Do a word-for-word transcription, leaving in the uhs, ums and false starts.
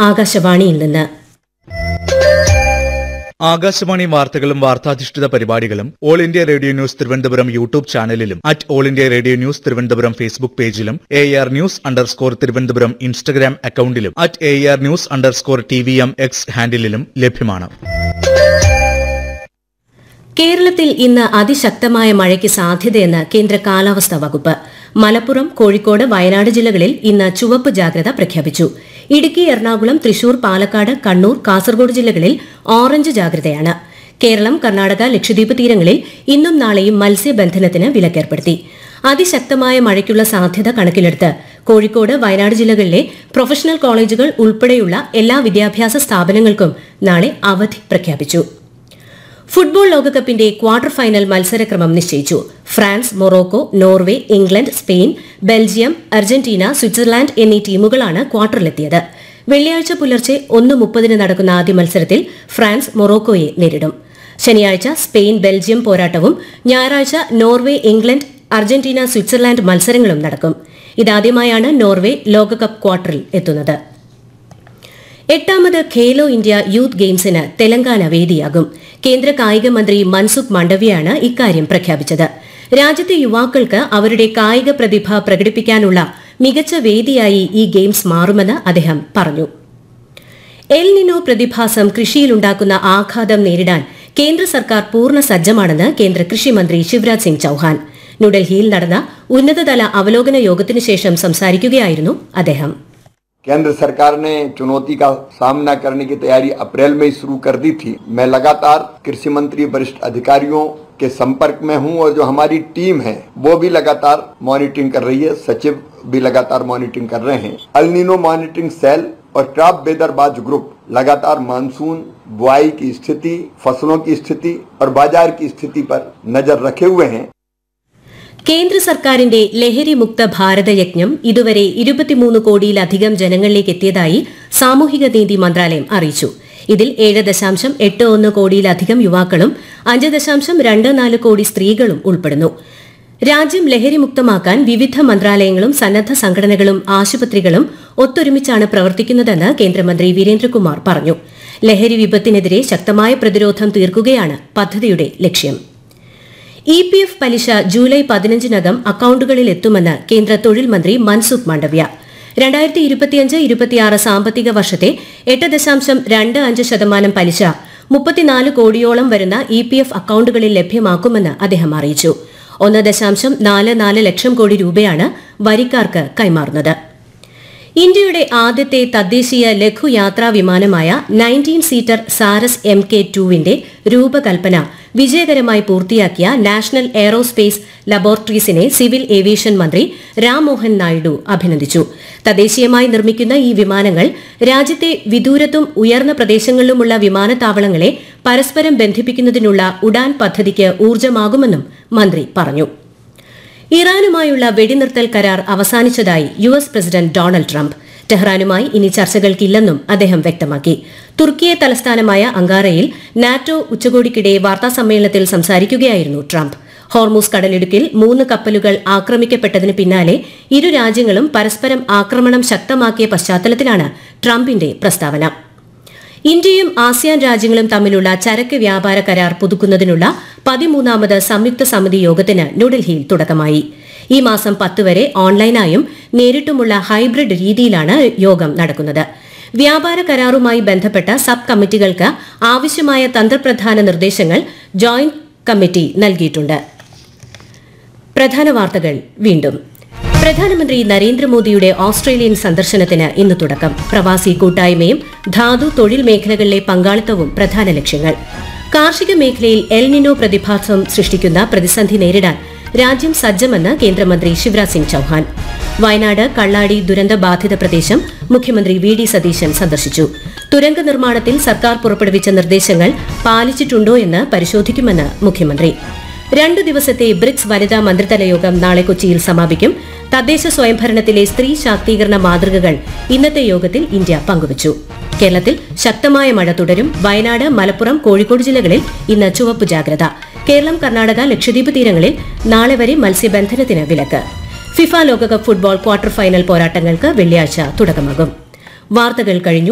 ആകാശവാണിയിൽ നിന്ന്. ആകാശവാണി വാർത്തകളും വാർത്താധിഷ്ഠിത പരിപാടികളും all India radio news Thiruvananthapuram YouTube ചാനലിലും at all India radio news Thiruvananthapuram Facebook പേജിലും A R news underscore Thiruvananthapuram Instagram അക്കൌണ്ടിലും at A R news underscore T V M X ഹാൻഡിലും ലഭ്യമാണ്. കേരളത്തിൽ ഇന്ന് അതിശക്തമായ മഴയ്ക്ക് സാധ്യതയെന്ന് കേന്ദ്ര കാലാവസ്ഥാ വകുപ്പ്. മലപ്പുറം, കോഴിക്കോട്, വയനാട് ജില്ലകളിൽ ഇന്ന് ചുവപ്പ് ജാഗ്രത പ്രഖ്യാപിച്ചു. ഇടുക്കി, എറണാകുളം, തൃശൂർ, പാലക്കാട്, കണ്ണൂർ, കാസർഗോഡ് ജില്ലകളിൽ ഓറഞ്ച് ജാഗ്രതയാണ്. കേരളം, കർണാടക, ലക്ഷദ്വീപ് തീരങ്ങളിൽ ഇന്നും നാളെയും മത്സ്യബന്ധനത്തിന് വിലക്കേർപ്പെടുത്തി. അതിശക്തമായ മഴയ്ക്കുള്ള സാധ്യത കണക്കിലെടുത്ത് കോഴിക്കോട്, വയനാട് ജില്ലകളിലെ പ്രൊഫഷണൽ കോളേജുകൾ ഉൾപ്പെടെയുള്ള എല്ലാ വിദ്യാഭ്യാസ സ്ഥാപനങ്ങൾക്കും നാളെ അവധി പ്രഖ്യാപിച്ചു. ഫുട്ബോൾ ലോകകപ്പിന്റെ ക്വാർട്ടർ ഫൈനൽ മത്സരക്രമം നിശ്ചയിച്ചു. France, Morocco, Norway, England, Spain, Belgium, Argentina, Switzerland എന്നീ ടീമുകളാണ് ക്വാർട്ടറിലെത്തിയത്. വെള്ളിയാഴ്ച പുലർച്ചെ ഒന്ന് മുപ്പതിന് നടക്കുന്ന ആദ്യ മത്സരത്തിൽ ഫ്രാൻസ് മൊറോക്കോയെ നേരിടും. ശനിയാഴ്ച സ്പെയിൻ, ബെൽജിയം പോരാട്ടവും ഞായറാഴ്ച നോർവേ, ഇംഗ്ലണ്ട്, അർജന്റീന, സ്വിറ്റ്സർലാൻഡ് മത്സരങ്ങളും നടക്കും. ഇതാദ്യമായാണ് നോർവേ ലോകകപ്പ് ക്വാർട്ടറിൽ എത്തുന്നത്. എട്ടാമത് ഖേലോ ഇന്ത്യ യൂത്ത് ഗെയിംസിന് തെലങ്കാന വേദിയാകും. കേന്ദ്ര കായിക മന്ത്രി മൻസുഖ് മാണ്ഡവ്യയാണ് ഇക്കാര്യം പ്രഖ്യാപിച്ചത്. രാജ്യത്തെ യുവാക്കൾക്ക് അവരുടെ കായിക പ്രതിഭ പ്രകടിപ്പിക്കാനുള്ള മികച്ച വേദിയായി ഈ ഗെയിംസ് മാറുമെന്ന് അദ്ദേഹം പറഞ്ഞു. എൽ നിനോ പ്രതിഭാസം കൃഷിയിലുണ്ടാക്കുന്ന ആഘാതം നേരിടാൻ കേന്ദ്ര സർക്കാർ പൂർണ്ണ സജ്ജമാണെന്ന് കേന്ദ്ര കൃഷിമന്ത്രി ശിവരാജ് സിംഗ് ചൌഹാൻ. ന്യൂഡൽഹിയിൽ നടന്ന ഉന്നതതല അവലോകന യോഗത്തിനു ശേഷം സംസാരിക്കുകയായിരുന്നു അദ്ദേഹം. केंद्र सरकार ने चुनौती का सामना करने की तैयारी अप्रैल में शुरू कर दी थी. मैं लगातार कृषि मंत्री, वरिष्ठ अधिकारियों के संपर्क में हूं और जो हमारी टीम है वो भी लगातार मॉनिटरिंग कर रही है. सचिव भी लगातार मॉनिटरिंग कर रहे हैं. अल नीनो मॉनिटरिंग सेल और क्रॉप वेदरबाज ग्रुप लगातार मानसून, बुआई की स्थिति, फसलों की स्थिति और बाजार की स्थिति पर नजर रखे हुए हैं. കേന്ദ്ര സർക്കാരിന്റെ ലഹരി മുക്ത ഭാരത യജ്ഞം ഇതുവരെ ഇരുപത്തിമൂന്ന് കോടിയിലധികം ജനങ്ങളിലേക്ക് എത്തിയതായി സാമൂഹിക നീതി മന്ത്രാലയം അറിയിച്ചു. ഇതിൽ ഏഴ് ദശാംശം എട്ട് ഒന്ന് കോടിയിലധികം യുവാക്കളും അഞ്ച് ദശാംശം രണ്ട് നാല് കോടി സ്ത്രീകളും ഉൾപ്പെടുന്നു. രാജ്യം ലഹരിമുക്തമാക്കാൻ വിവിധ മന്ത്രാലയങ്ങളും സന്നദ്ധ സംഘടനകളും ആശുപത്രികളും ഒത്തൊരുമിച്ചാണ് പ്രവർത്തിക്കുന്നതെന്ന് കേന്ദ്രമന്ത്രി വീരേന്ദ്രകുമാർ പറഞ്ഞു. ലഹരി വിപത്തിനെതിരെ ശക്തമായ പ്രതിരോധം തീർക്കുകയാണ് പദ്ധതിയുടെ ലക്ഷ്യം. ഇ പി എഫ് പലിശ ജൂലൈ പതിനഞ്ചിനകം അക്കൌണ്ടുകളിൽ എത്തുമെന്ന് കേന്ദ്ര തൊഴിൽ മന്ത്രി മൻസുഖ് മാണ്ഡവ്യ. രണ്ടായിരത്തി ഇരുപത്തിയഞ്ച് ഇരുപത്തിയാറ് സാമ്പത്തിക വർഷത്തെ എട്ട് ദശാംശം രണ്ട് അഞ്ച് ശതമാനം പലിശ മുപ്പത്തിനാല് കോടിയോളം വരുന്ന ഇ പി എഫ് അക്കൌണ്ടുകളിൽ ലഭ്യമാക്കുമെന്ന് അദ്ദേഹം അറിയിച്ചു. ഒന്ന് ദശാംശം നാല് നാല് ലക്ഷം കോടി രൂപയാണ് വരിക്കാർക്ക് കൈമാറുന്നത്. ഇന്ത്യയുടെ ആദ്യത്തെ തദ്ദേശീയ ലഘുയാത്രാ വിമാനമായ nineteen seater Saras M K ടുവിന്റെ രൂപകൽപ്പന വിജയകരമായി പൂർത്തിയാക്കിയ നാഷണൽ എയ്റോസ്പേസ് ലബോറട്ടറീസിനെ സിവിൽ ഏവിയേഷൻ മന്ത്രി രാം മോഹൻ നായിഡു അഭിനന്ദിച്ചു. തദ്ദേശീയമായി നിർമ്മിക്കുന്ന ഈ വിമാനങ്ങൾ രാജ്യത്തെ വിദൂരത്തും ഉയർന്ന പ്രദേശങ്ങളിലുമുള്ള വിമാനത്താവളങ്ങളെ പരസ്പരം ബന്ധിപ്പിക്കുന്നതിനുള്ള ഉഡാൻ പദ്ധതിക്ക് ഊർജ്ജമാകുമെന്നും മന്ത്രി പറഞ്ഞു. ഇറാനുമായുള്ള വെടിനിർത്തൽ കരാർ അവസാനിച്ചതായി U S president Donald Trump. ടെഹ്റാനുമായി ഇനി ചർച്ചകൾക്കില്ലെന്നും അദ്ദേഹം വ്യക്തമാക്കി. തുർക്കിയെ തലസ്ഥാനമായ അങ്കാറയിൽ നാറ്റോ ഉച്ചകോടിക്കിടെ വാർത്താസമ്മേളനത്തിൽ സംസാരിക്കുകയായിരുന്നു ട്രംപ്. ഹോർമൂസ് കടലിടുക്കിൽ മൂന്ന് കപ്പലുകൾ ആക്രമിക്കപ്പെട്ടതിന് പിന്നാലെ ഇരു രാജ്യങ്ങളും പരസ്പരം ആക്രമണം ശക്തമാക്കിയ പശ്ചാത്തലത്തിലാണ് ട്രംപിന്റെ പ്രസ്താവന. ഇന്ത്യയും ആസിയാൻ രാജ്യങ്ങളും തമ്മിലുള്ള ചരക്ക് വ്യാപാര കരാർ പുതുക്കുന്നതിനുള്ള പതിമൂന്നാമത് സംയുക്ത സമിതി യോഗത്തിന് ന്യൂഡൽഹിയിൽ തുടക്കമായി. ഈ മാസം പത്ത് വരെ ഓൺലൈനായും നേരിട്ടുമുള്ള ഹൈബ്രിഡ് രീതിയിലാണ് യോഗം നടക്കുന്നത്. വ്യാപാര കരാറുമായി ബന്ധപ്പെട്ട സബ് കമ്മിറ്റികൾക്ക് ആവശ്യമായ തന്ത്രപ്രധാന നിർദ്ദേശങ്ങൾ ജോയിന്റ് കമ്മിറ്റി നൽകിയിട്ടുണ്ട്. പ്രധാന വാർത്തകൾ വീണ്ടും. പ്രധാനമന്ത്രി നരേന്ദ്രമോദിയുടെ ഓസ്ട്രേലിയൻ സന്ദർശനത്തിന് ഇന്ന് തുടക്കം. പ്രവാസി കൂട്ടായ്മയും ധാതു തൊഴിൽ മേഖലകളിലെ പങ്കാളിത്തവും പ്രധാന ലക്ഷ്യങ്ങൾ. കാർഷിക മേഖലയിൽ എൽ നിനോ പ്രതിഭാസം സൃഷ്ടിക്കുന്ന പ്രതിസന്ധി നേരിടാൻ രാജ്യം സജ്ജമെന്ന് കേന്ദ്രമന്ത്രി ശിവരാജ് സിംഗ് ചൌഹാൻ. വയനാട് കള്ളാടി ദുരന്ത ബാധിത പ്രദേശം മുഖ്യമന്ത്രി വി ഡി സതീശൻ സന്ദർശിച്ചു. തുരങ്ക നിർമ്മാണത്തിൽ സർക്കാർ പുറപ്പെടുവിച്ച നിർദ്ദേശങ്ങൾ പാലിച്ചിട്ടുണ്ടോ എന്ന് പരിശോധിക്കുമെന്ന് മുഖ്യമന്ത്രി. രണ്ടു ദിവസത്തെ ബ്രിക്സ് വനിതാ മന്ത്രിതല യോഗം നാളെ കൊച്ചിയിൽ സമാപിക്കും. തദ്ദേശ സ്വയംഭരണത്തിലെ സ്ത്രീ ശാക്തീകരണ മാതൃകകൾ ഇന്നത്തെ യോഗത്തിൽ ഇന്ത്യ പങ്കുവച്ചു. കേരളത്തിൽ ശക്തമായ മഴ തുടരും. വയനാട്, മലപ്പുറം, കോഴിക്കോട് ജില്ലകളിൽ ഇന്ന് ചുവപ്പ് ജാഗ്രത. കേരളം, കർണാടക, ലക്ഷദ്വീപ് തീരങ്ങളിൽ നാളെ വരെ മത്സ്യബന്ധനത്തിന് വിലക്ക്. ഫിഫ ലോകകപ്പ് ഫുട്ബോൾ ക്വാർട്ടർ ഫൈനൽ പോരാട്ടങ്ങൾക്ക് വെള്ളിയാഴ്ച തുടക്കമാകും. വാർത്തകൾ കഴിഞ്ഞു.